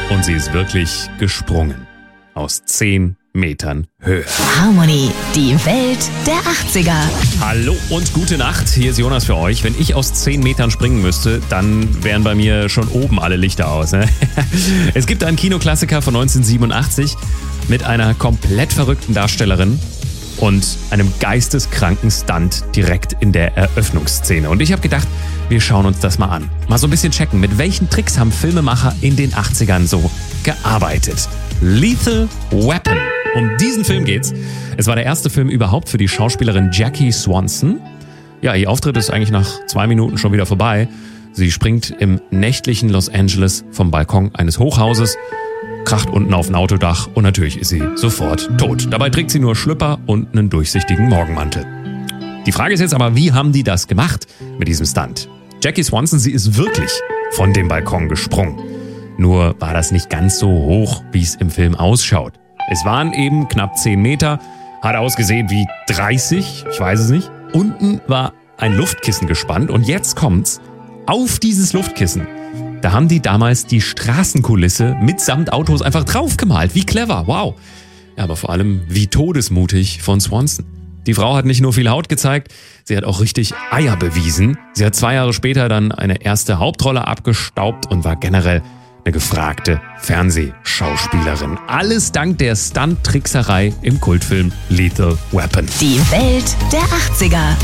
Und sie ist wirklich gesprungen. Aus 10 Metern Höhe. Harmony, die Welt der 80er. Hallo und gute Nacht. Hier ist Jonas für euch. Wenn ich aus 10 Metern springen müsste, dann wären bei mir schon oben alle Lichter aus. Ne? Es gibt einen Kinoklassiker von 1987 mit einer komplett verrückten Darstellerin und einem geisteskranken Stunt direkt in der Eröffnungsszene. Und ich habe gedacht, wir schauen uns das mal an. Mal so ein bisschen checken, mit welchen Tricks haben Filmemacher in den 80ern so gearbeitet. Lethal Weapon. Um diesen Film geht's. Es war der erste Film überhaupt für die Schauspielerin Jackie Swanson. Ja, ihr Auftritt ist eigentlich nach 2 Minuten schon wieder vorbei. Sie springt im nächtlichen Los Angeles vom Balkon eines Hochhauses, kracht unten auf ein Autodach und natürlich ist sie sofort tot. Dabei trägt sie nur Schlüpper und einen durchsichtigen Morgenmantel. Die Frage ist jetzt aber, wie haben die das gemacht mit diesem Stunt? Jackie Swanson, sie ist wirklich von dem Balkon gesprungen. Nur war das nicht ganz so hoch, wie es im Film ausschaut. Es waren eben knapp 10 Meter, hat ausgesehen wie 30, ich weiß es nicht. Unten war ein Luftkissen gespannt und jetzt kommt's. Auf dieses Luftkissen, da haben die damals die Straßenkulisse mitsamt Autos einfach draufgemalt. Wie clever, wow. Ja, aber vor allem wie todesmutig von Swanson. Die Frau hat nicht nur viel Haut gezeigt, sie hat auch richtig Eier bewiesen. Sie hat 2 Jahre später dann eine erste Hauptrolle abgestaubt und war generell eine gefragte Fernsehschauspielerin. Alles dank der Stunt-Trickserei im Kultfilm Lethal Weapon. Die Welt der 80er.